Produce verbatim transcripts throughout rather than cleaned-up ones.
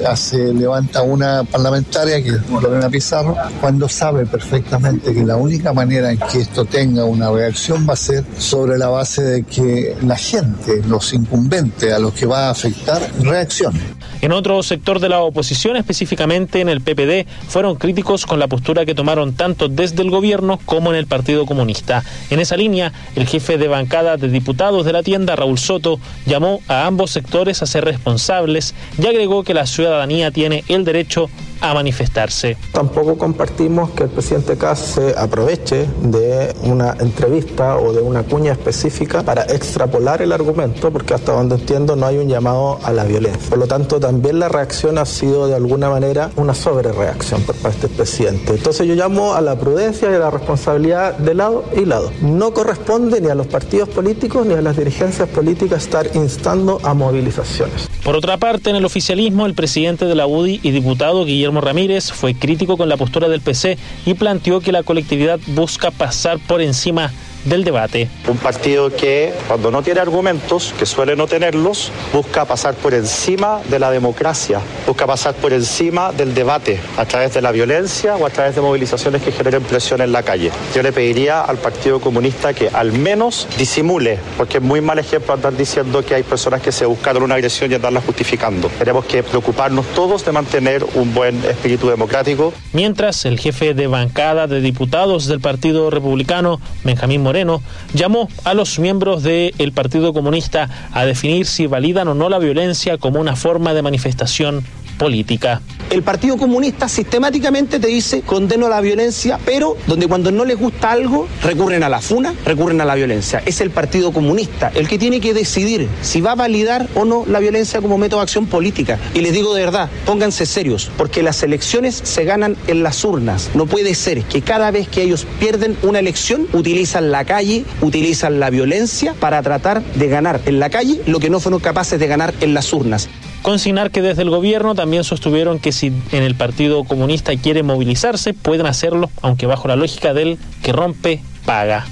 hace, levanta una parlamentaria, que es Lorena Pizarro, cuando sabe perfectamente que la única manera en que esto tenga una reacción va a ser sobre la base de que la gente, los incumbentes a los que va a afectar, reaccionen. En otro sector de la oposición, específicamente en el P P D, fueron críticos con la postura que tomaron tanto desde el gobierno como en el Partido Comunista. En esa línea, el jefe de bancada de diputados de la tienda, Raúl Soto, llamó a ambos sectores a ser responsables y agregó que la ciudadanía tiene el derecho a manifestarse. Tampoco compartimos que el presidente Kast se aproveche de una entrevista o de una cuña específica para extrapolar el argumento, porque hasta donde entiendo no hay un llamado a la violencia. Por lo tanto, también la reacción ha sido de alguna manera una sobrereacción por parte del presidente. Entonces yo llamo a la prudencia y a la responsabilidad de lado y lado. No corresponde ni a los partidos políticos ni a las dirigencias políticas estar instando a movilizaciones. Por otra parte, en el oficialismo, el presidente de la U D I y diputado Guillermo Ramírez fue crítico con la postura del P C y planteó que la colectividad busca pasar por encima del debate. Un partido que, cuando no tiene argumentos, que suele no tenerlos, busca pasar por encima de la democracia, busca pasar por encima del debate, a través de la violencia o a través de movilizaciones que generen presión en la calle. Yo le pediría al Partido Comunista que al menos disimule, porque es muy mal ejemplo andar diciendo que hay personas que se buscaron una agresión y andarla justificando. Tenemos que preocuparnos todos de mantener un buen espíritu democrático. Mientras, el jefe de bancada de diputados del Partido Republicano, Benjamín Moreno, llamó a los miembros del Partido Comunista a definir si validan o no la violencia como una forma de manifestación política. El Partido Comunista sistemáticamente te dice condeno la violencia, pero donde cuando no les gusta algo recurren a la funa, recurren a la violencia. Es el Partido Comunista el que tiene que decidir si va a validar o no la violencia como método de acción política. Y les digo de verdad, pónganse serios, porque las elecciones se ganan en las urnas. No puede ser que cada vez que ellos pierden una elección utilizan la calle, utilizan la violencia para tratar de ganar en la calle lo que no fueron capaces de ganar en las urnas. Consignar que desde el gobierno también sostuvieron que si en el Partido Comunista quiere movilizarse, pueden hacerlo, aunque bajo la lógica del que rompe, paga.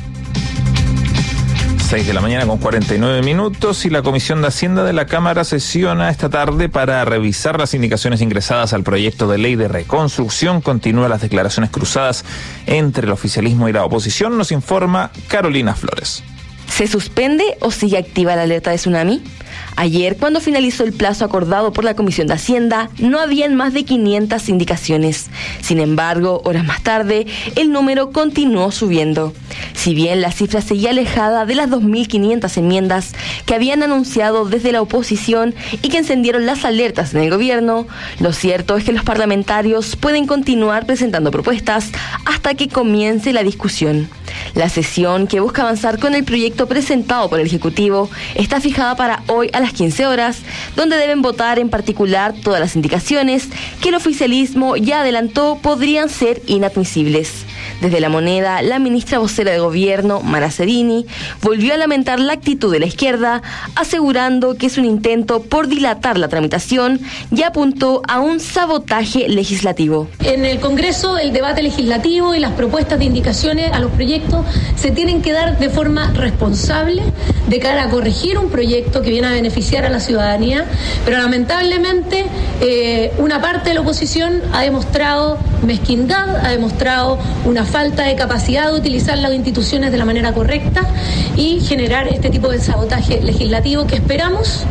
seis de la mañana con cuarenta y nueve minutos y la Comisión de Hacienda de la Cámara sesiona esta tarde para revisar las indicaciones ingresadas al proyecto de ley de reconstrucción. Continúan las declaraciones cruzadas entre el oficialismo y la oposición, nos informa Carolina Flores. ¿Se suspende o sigue activa la alerta de tsunami? Ayer, cuando finalizó el plazo acordado por la Comisión de Hacienda, no habían más de quinientas indicaciones. Sin embargo, horas más tarde, el número continuó subiendo. Si bien la cifra seguía alejada de las dos mil quinientas enmiendas que habían anunciado desde la oposición y que encendieron las alertas en el gobierno, lo cierto es que los parlamentarios pueden continuar presentando propuestas hasta que comience la discusión. La sesión, que busca avanzar con el proyecto presentado por el Ejecutivo, está fijada para hoy a las quince horas, donde deben votar en particular todas las indicaciones que el oficialismo ya adelantó podrían ser inadmisibles. Desde La Moneda, la ministra vocera de Gobierno, Mara Zerini, volvió a lamentar la actitud de la izquierda, asegurando que es un intento por dilatar la tramitación y apuntó a un sabotaje legislativo. En el Congreso, el debate legislativo y las propuestas de indicaciones a los proyectos se tienen que dar de forma responsable, de cara a corregir un proyecto que viene a beneficiar a la ciudadanía, pero lamentablemente eh, una parte de la oposición ha demostrado mezquindad, ha demostrado una falta de capacidad de utilizar las instituciones de la manera correcta y generar este tipo de sabotaje legislativo que esperamos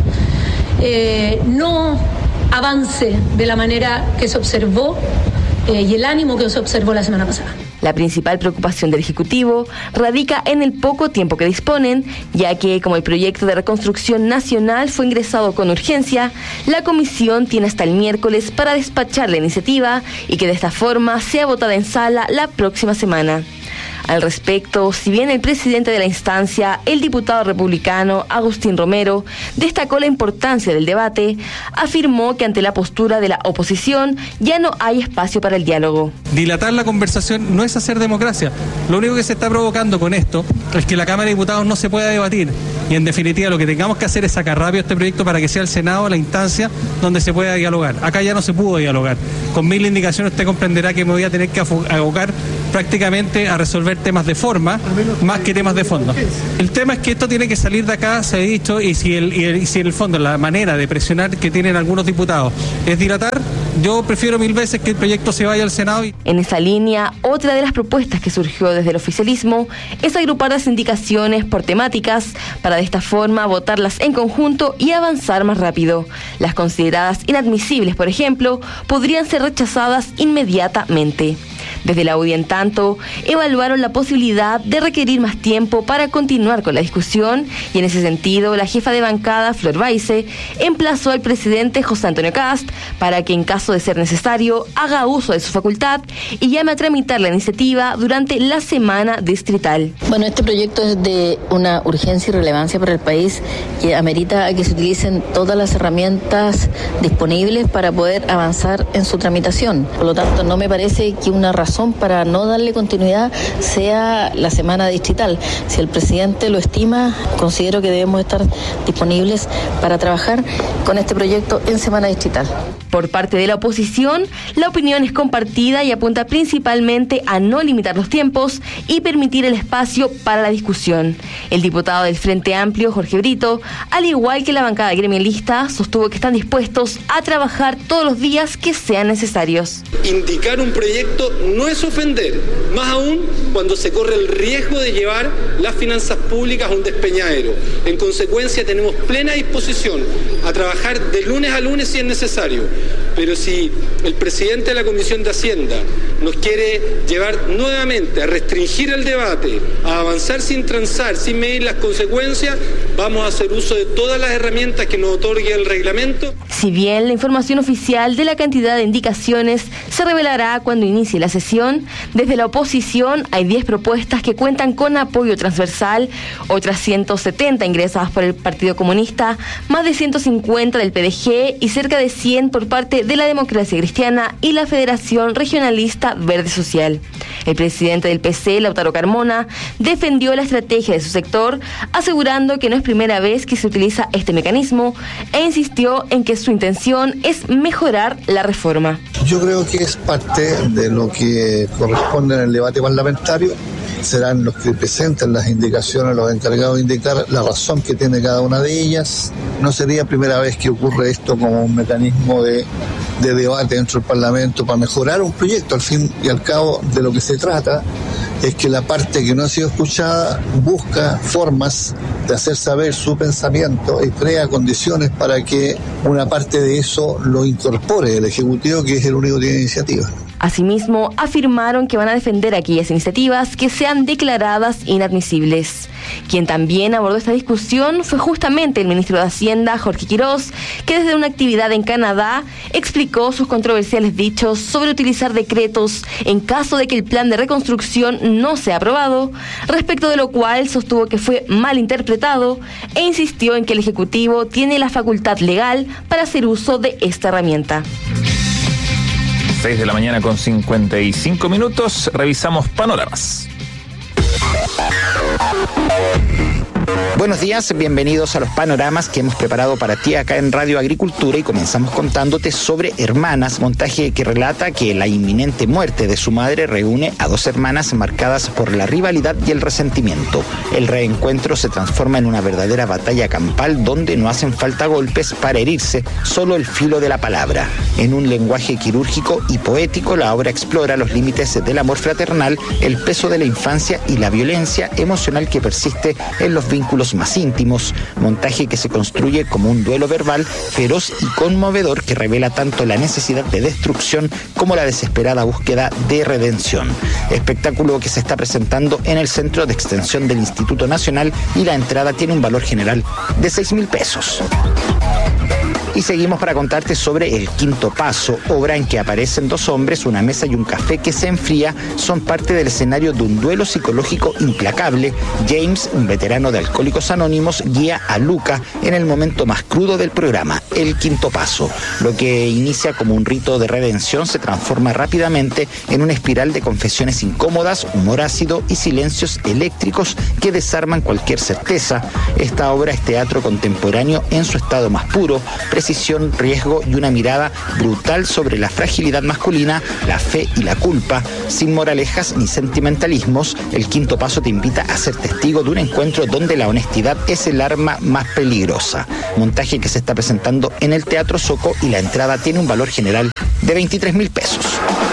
eh, no avance de la manera que se observó eh, y el ánimo que se observó la semana pasada. La principal preocupación del Ejecutivo radica en el poco tiempo que disponen, ya que, como el proyecto de reconstrucción nacional fue ingresado con urgencia, la comisión tiene hasta el miércoles para despachar la iniciativa y que de esta forma sea votada en sala la próxima semana. Al respecto, si bien el presidente de la instancia, el diputado republicano Agustín Romero, destacó la importancia del debate, afirmó que ante la postura de la oposición ya no hay espacio para el diálogo. Dilatar la conversación no es hacer democracia. Lo único que se está provocando con esto es que la Cámara de Diputados no se pueda debatir. y en definitiva lo que tengamos que hacer es sacar rápido este proyecto para que sea el Senado la instancia donde se pueda dialogar. Acá ya no se pudo dialogar. Con mil indicaciones usted comprenderá que me voy a tener que abocar prácticamente a resolver temas de forma más que temas de fondo. El tema es que esto tiene que salir de acá, se ha dicho, y si el, y el, y si en el fondo la manera de presionar que tienen algunos diputados es dilatar, yo prefiero mil veces que el proyecto se vaya al Senado. Y... En esa línea, otra de las propuestas que surgió desde el oficialismo es agrupar las indicaciones por temáticas para de esta forma votarlas en conjunto y avanzar más rápido. Las consideradas inadmisibles, por ejemplo, podrían ser rechazadas inmediatamente. Desde la U D I, en tanto, evaluaron la posibilidad de requerir más tiempo para continuar con la discusión y en ese sentido la jefa de bancada, Flor Baize, emplazó al presidente José Antonio Kast para que en caso de ser necesario haga uso de su facultad y llame a tramitar la iniciativa durante la semana distrital. Bueno, este proyecto es de una urgencia y relevancia para el país que amerita a que se utilicen todas las herramientas disponibles para poder avanzar en su tramitación. Por lo tanto, no me parece que una razón para no darle continuidad sea la semana distrital. Si el presidente lo estima, considero que debemos estar disponibles para trabajar con este proyecto en semana distrital. Por parte de la oposición, la opinión es compartida y apunta principalmente a no limitar los tiempos y permitir el espacio para la discusión. El diputado del Frente Amplio, Jorge Brito, al igual que la bancada gremialista, sostuvo que están dispuestos a trabajar todos los días que sean necesarios. Indicar un proyecto no es ofender, más aún cuando se corre el riesgo de llevar las finanzas públicas a un despeñadero. En consecuencia, tenemos plena disposición a trabajar de lunes a lunes si es necesario. Pero si el presidente de la Comisión de Hacienda nos quiere llevar nuevamente a restringir el debate, a avanzar sin transar, sin medir las consecuencias, vamos a hacer uso de todas las herramientas que nos otorgue el reglamento. Si bien la información oficial de la cantidad de indicaciones se revelará cuando inicie la sesión, desde la oposición hay diez propuestas que cuentan con apoyo transversal, otras ciento setenta ingresadas por el Partido Comunista, más de ciento cincuenta del P D G y cerca de cien por parte de la Democracia Cristiana y la Federación Regionalista Verde Social. El presidente del P C, Lautaro Carmona, defendió la estrategia de su sector, asegurando que no es primera vez que se utiliza este mecanismo e insistió en que su intención es mejorar la reforma. Yo creo que es parte de lo que corresponde en el debate parlamentario. Serán los que presenten las indicaciones, los encargados de indicar la razón que tiene cada una de ellas. No sería primera vez que ocurre esto como un mecanismo de, de debate dentro del Parlamento para mejorar un proyecto. Al fin y al cabo, de lo que se trata es que la parte que no ha sido escuchada busca formas de hacer saber su pensamiento y crea condiciones para que una parte de eso lo incorpore el Ejecutivo, que es el único que tiene iniciativa. Asimismo, afirmaron que van a defender aquellas iniciativas que sean declaradas inadmisibles. Quien también abordó esta discusión fue justamente el ministro de Hacienda, Jorge Quiroz, que desde una actividad en Canadá explicó sus controversiales dichos sobre utilizar decretos en caso de que el plan de reconstrucción no sea aprobado, respecto de lo cual sostuvo que fue mal interpretado e insistió en que el Ejecutivo tiene la facultad legal para hacer uso de esta herramienta. seis de la mañana con cincuenta y cinco minutos, revisamos panoramas. Buenos días, bienvenidos a los panoramas que hemos preparado para ti acá en Radio Agricultura y comenzamos contándote sobre Hermanas, montaje que relata que la inminente muerte de su madre reúne a dos hermanas marcadas por la rivalidad y el resentimiento. El reencuentro se transforma en una verdadera batalla campal donde no hacen falta golpes para herirse, solo el filo de la palabra. En un lenguaje quirúrgico y poético, la obra explora los límites del amor fraternal, el peso de la infancia y la violencia emocional que persiste en los vínculos más íntimos, montaje que se construye como un duelo verbal feroz y conmovedor que revela tanto la necesidad de destrucción como la desesperada búsqueda de redención. Espectáculo que se está presentando en el Centro de Extensión del Instituto Nacional y la entrada tiene un valor general de seis mil pesos. Y seguimos para contarte sobre El Quinto Paso, obra en que aparecen dos hombres, una mesa y un café que se enfría, son parte del escenario de un duelo psicológico implacable. James, un veterano de Alcohólicos Alcohólicos Anónimos guía a Luca en el momento más crudo del programa, el quinto paso. Lo que inicia como un rito de redención se transforma rápidamente en una espiral de confesiones incómodas, humor ácido y silencios eléctricos que desarman cualquier certeza. Esta obra es teatro contemporáneo en su estado más puro, precisión, riesgo y una mirada brutal sobre la fragilidad masculina, la fe y la culpa. Sin moralejas ni sentimentalismos, el quinto paso te invita a ser testigo de un encuentro donde la honestidad es el arma más peligrosa. Montaje que se está presentando en el Teatro Soco y la entrada tiene un valor general de veintitrés mil pesos.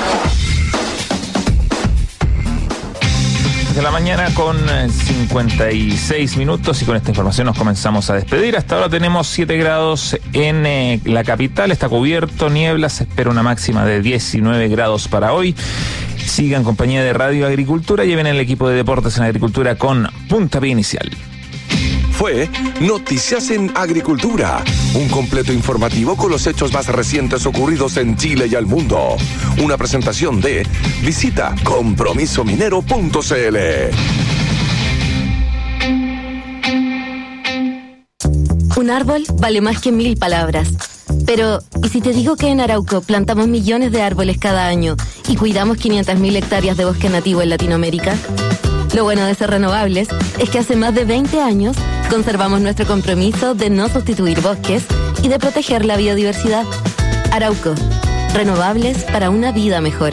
De la mañana con cincuenta y seis minutos y con esta información nos comenzamos a despedir. Hasta ahora tenemos siete grados en eh, la capital, está cubierto, niebla, se espera una máxima de diecinueve grados para hoy. Sigan compañía de Radio Agricultura, lleven el equipo de deportes en Agricultura con Puntapié Inicial. Fue Noticias en Agricultura, un completo informativo con los hechos más recientes ocurridos en Chile y al mundo. Una presentación de visita compromiso minero punto c l. Un árbol vale más que mil palabras. Pero, ¿y si te digo que en Arauco plantamos millones de árboles cada año y cuidamos quinientas mil hectáreas de bosque nativo en Latinoamérica? Lo bueno de ser renovables es que hace más de veinte años conservamos nuestro compromiso de no sustituir bosques y de proteger la biodiversidad. Arauco, renovables para una vida mejor.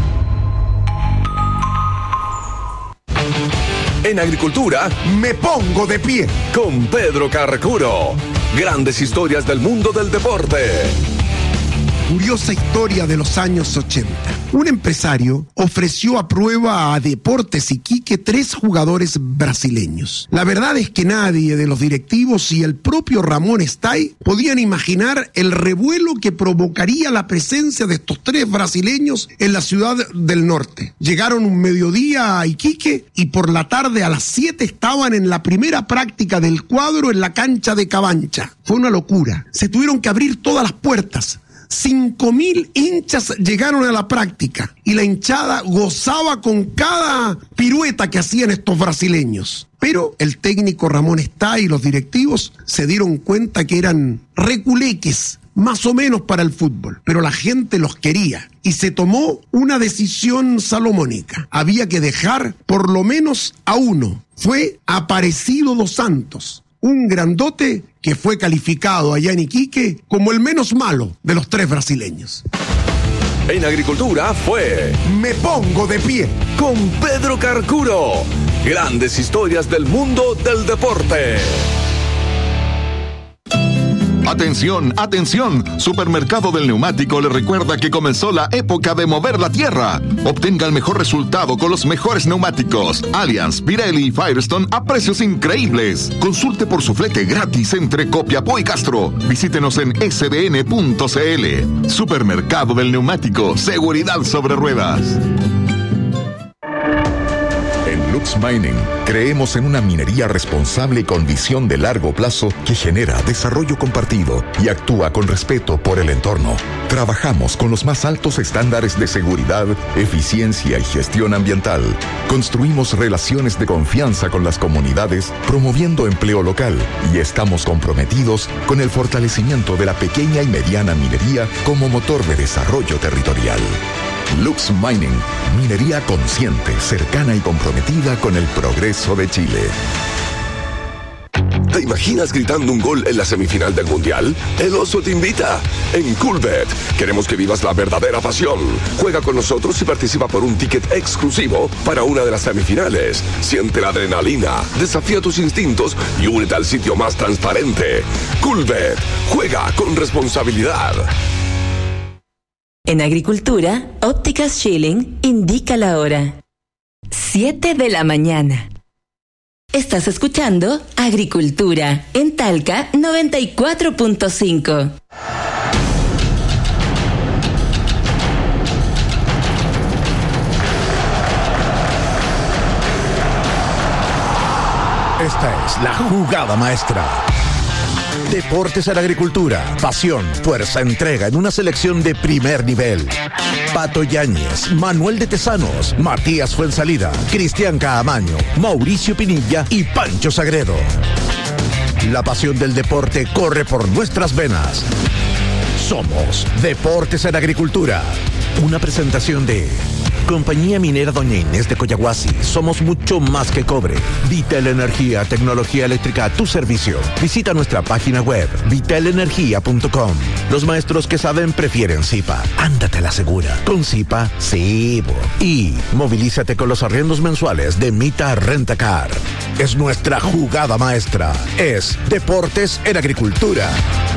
En Agricultura, me pongo de pie con Pedro Carcuro. Grandes historias del mundo del deporte. Curiosa historia de los años ochenta. Un empresario ofreció a prueba a Deportes Iquique tres jugadores brasileños. La verdad es que nadie de los directivos y el propio Ramón Stay podían imaginar el revuelo que provocaría la presencia de estos tres brasileños en la ciudad del norte. Llegaron un mediodía a Iquique y por la tarde a las siete estaban en la primera práctica del cuadro en la cancha de Cabancha. Fue una locura. Se tuvieron que abrir todas las puertas. Cinco mil hinchas llegaron a la práctica y la hinchada gozaba con cada pirueta que hacían estos brasileños. Pero el técnico Ramón Stay y los directivos se dieron cuenta que eran reculeques, más o menos para el fútbol, pero la gente los quería y se tomó una decisión salomónica. Había que dejar por lo menos a uno. Fue Aparecido dos Santos, un grandote que fue calificado allá en Iquique como el menos malo de los tres brasileños. En Agricultura fue Me Pongo de Pie con Pedro Carcuro. Grandes historias del mundo del deporte. Atención, atención, Supermercado del Neumático le recuerda que comenzó la época de mover la tierra. Obtenga el mejor resultado con los mejores neumáticos Allianz, Pirelli y Firestone a precios increíbles. Consulte por su flete gratis entre Copiapó y Castro. Visítenos en s b n punto c l. Supermercado del Neumático, seguridad sobre ruedas. En Lux Mining creemos en una minería responsable y con visión de largo plazo que genera desarrollo compartido y actúa con respeto por el entorno. Trabajamos con los más altos estándares de seguridad, eficiencia y gestión ambiental. Construimos relaciones de confianza con las comunidades, promoviendo empleo local, y estamos comprometidos con el fortalecimiento de la pequeña y mediana minería como motor de desarrollo territorial. Lux Mining, minería consciente, cercana y comprometida con el progreso de Chile. ¿Te imaginas gritando un gol en la semifinal del Mundial? El Oso te invita. En Coolbet queremos que vivas la verdadera pasión. Juega con nosotros y participa por un ticket exclusivo para una de las semifinales. Siente la adrenalina, desafía tus instintos y únete al sitio más transparente. Coolbet, juega con responsabilidad. En Agricultura, Ópticas Schilling indica la hora. siete de la mañana. Estás escuchando Agricultura en Talca noventa y cuatro punto cinco. Esta es la jugada maestra. Deportes en Agricultura. Pasión, fuerza, entrega en una selección de primer nivel. Pato Yáñez, Manuel de Tesanos, Matías Fuensalida, Cristian Caamaño, Mauricio Pinilla y Pancho Sagredo. La pasión del deporte corre por nuestras venas. Somos Deportes en Agricultura. Una presentación de Compañía Minera Doña Inés de Coyahuasi. Somos mucho más que cobre. Vitel Energía, tecnología eléctrica a tu servicio. Visita nuestra página web, vitel energía punto com. Los maestros que saben prefieren Zipa. Ándate a la segura. Con Zipa, sí. Y movilízate con los arriendos mensuales de Mita Rentacar. Es nuestra jugada maestra. Es Deportes en Agricultura.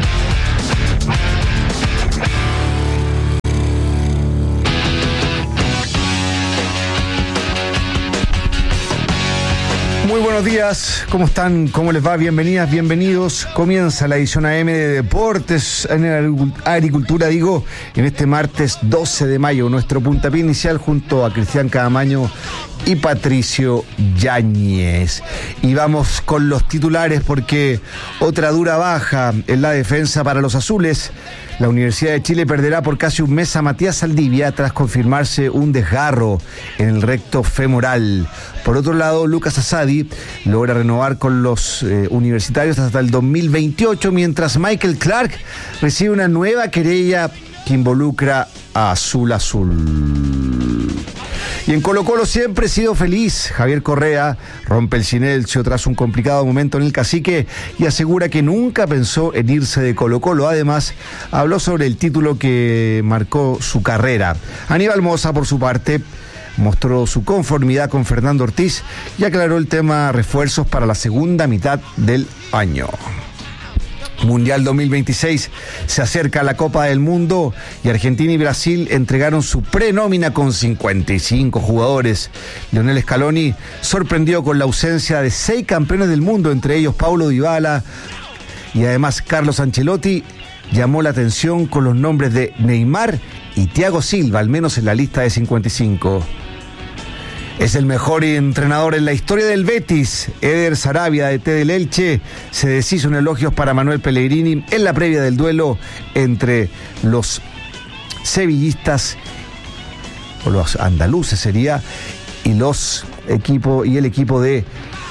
Muy buenos días, ¿cómo están? ¿Cómo les va? Bienvenidas, bienvenidos. Comienza la edición A M de Deportes en Agricultura, digo, en este martes doce de mayo, nuestro puntapié inicial junto a Cristian Caamaño y Patricio Yáñez. Y vamos con los titulares porque otra dura baja en la defensa para los azules. La Universidad de Chile perderá por casi un mes a Matías Saldivia tras confirmarse un desgarro en el recto femoral. Por otro lado, Lucas Asadi logra renovar con los eh, universitarios hasta el dos mil veintiocho, mientras Michael Clark recibe una nueva querella que involucra a Azul Azul. Y en Colo Colo siempre he sido feliz. Javier Correa rompe el silencio tras un complicado momento en el Cacique y asegura que nunca pensó en irse de Colo Colo. Además, habló sobre el título que marcó su carrera. Aníbal Mosa, por su parte, mostró su conformidad con Fernando Ortiz y aclaró el tema refuerzos para la segunda mitad del año. Mundial dos mil veintiséis, se acerca la Copa del Mundo y Argentina y Brasil entregaron su prenómina con cincuenta y cinco jugadores. Lionel Scaloni sorprendió con la ausencia de seis campeones del mundo, entre ellos Paulo Dybala, y además Carlos Ancelotti llamó la atención con los nombres de Neymar y Thiago Silva, al menos en la lista de cincuenta y cinco. Es el mejor entrenador en la historia del Betis. Eder Sarabia, D T del Elche, se deshizo en elogios para Manuel Pellegrini en la previa del duelo entre los sevillistas, o los andaluces sería, y los equipo, y el equipo de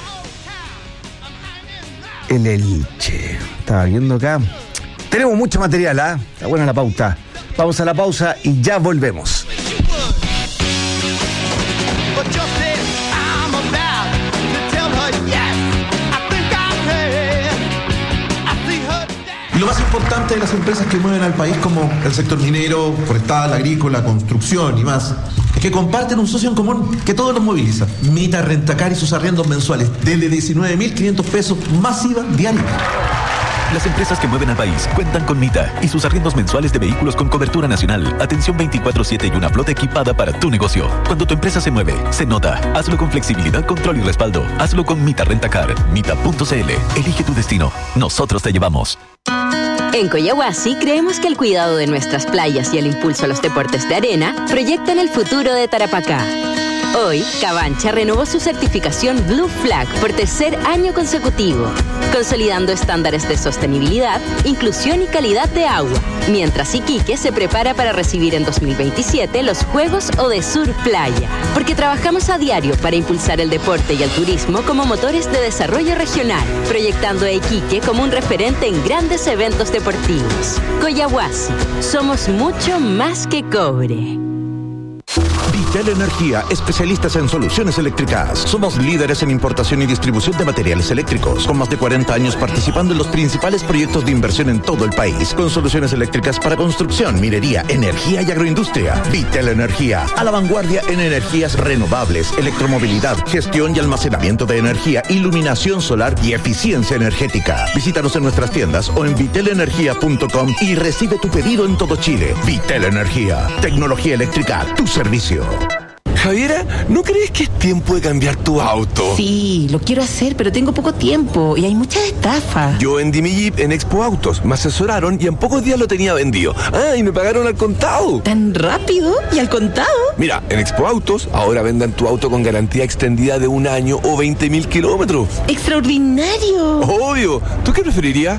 el Elche. Estaba viendo acá. Tenemos mucho material, ¿ah? ¿eh? Está buena la pauta. Vamos a la pausa y ya volvemos. Lo más importante de las empresas que mueven al país, como el sector minero, forestal, agrícola, construcción y más, es que comparten un socio en común que todos los moviliza. Mita Rentacar y sus arriendos mensuales desde diecinueve mil quinientos pesos más I V A diario. Las empresas que mueven al país cuentan con Mita y sus arriendos mensuales de vehículos con cobertura nacional, atención veinticuatro siete y una flota equipada para tu negocio. Cuando tu empresa se mueve, se nota. Hazlo con flexibilidad, control y respaldo. Hazlo con Mita Rentacar. Mita punto c l. Elige tu destino. Nosotros te llevamos. En Coyahuasi creemos que el cuidado de nuestras playas y el impulso a los deportes de arena proyectan el futuro de Tarapacá. Hoy, Cabancha renovó su certificación Blue Flag por tercer año consecutivo, consolidando estándares de sostenibilidad, inclusión y calidad de agua, mientras Iquique se prepara para recibir en dos mil veintisiete los Juegos Odesur Playa, porque trabajamos a diario para impulsar el deporte y el turismo como motores de desarrollo regional, proyectando a Iquique como un referente en grandes eventos deportivos. Coyahuasi, somos mucho más que cobre. Vitel Energía, especialistas en soluciones eléctricas. Somos líderes en importación y distribución de materiales eléctricos, con más de cuarenta años participando en los principales proyectos de inversión en todo el país, con soluciones eléctricas para construcción, minería, energía y agroindustria. Vitel Energía, a la vanguardia en energías renovables, electromovilidad, gestión y almacenamiento de energía, iluminación solar y eficiencia energética. Visítanos en nuestras tiendas o en vitel energía punto com y recibe tu pedido en todo Chile. Vitel Energía, tecnología eléctrica a tu servicio. Javiera, ¿no crees que es tiempo de cambiar tu auto? Sí, lo quiero hacer, pero tengo poco tiempo y hay muchas estafas. Yo vendí mi Jeep en Expo Autos, me asesoraron y en pocos días lo tenía vendido. Ah, y me pagaron al contado. ¿Tan rápido? ¿Y al contado? Mira, en Expo Autos ahora vendan tu auto con garantía extendida de un año o veinte mil kilómetros. ¡Extraordinario! Obvio. ¿Tú qué preferirías?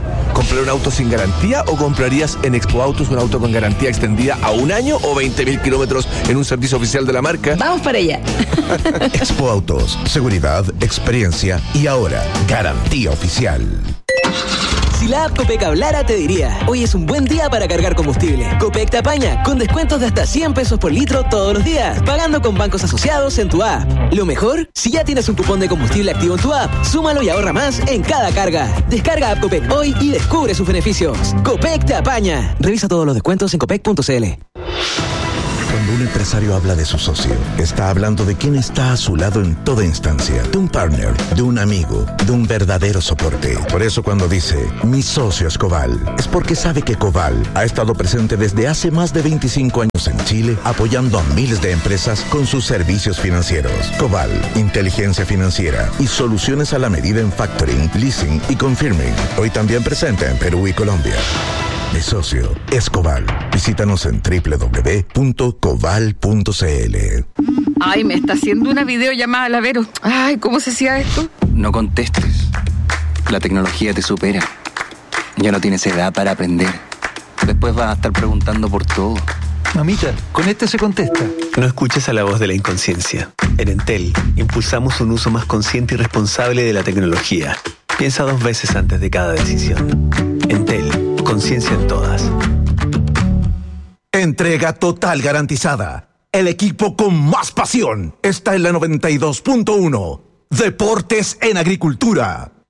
¿Comprar un auto sin garantía o comprarías en Expo Autos un auto con garantía extendida a un año o veinte mil kilómetros en un servicio oficial de la marca? Vamos para allá. Expo Autos, seguridad, experiencia y ahora garantía oficial. Si la app Copec hablara, te diría: hoy es un buen día para cargar combustible. Copec te apaña con descuentos de hasta cien pesos por litro todos los días, pagando con bancos asociados en tu app. Lo mejor, si ya tienes un cupón de combustible activo en tu app, súmalo y ahorra más en cada carga. Descarga app Copec hoy y descubre sus beneficios. Copec te apaña. Revisa todos los descuentos en copec punto c l. Cuando un empresario habla de su socio, está hablando de quien está a su lado en toda instancia, de un partner, de un amigo, de un verdadero soporte. Por eso cuando dice, mi socio es Coval, es porque sabe que Coval ha estado presente desde hace más de veinticinco años en Chile, apoyando a miles de empresas con sus servicios financieros. Coval, inteligencia financiera y soluciones a la medida en factoring, leasing y confirming. Hoy también presente en Perú y Colombia. Mi socio es Coval. Visítanos en doble u doble u doble u punto coval punto c l. Ay, me está haciendo una videollamada, la Vero. Ay, ¿cómo se hacía esto? No contestes. La tecnología te supera. Ya no tienes edad para aprender. Después vas a estar preguntando por todo. Mamita, con este se contesta. No escuches a la voz de la inconsciencia. En Entel, impulsamos un uso más consciente y responsable de la tecnología. Piensa dos veces antes de cada decisión. Entel. Conciencia en todas. Entrega total garantizada. El equipo con más pasión está en la noventa y dos punto uno. Deportes en Agricultura.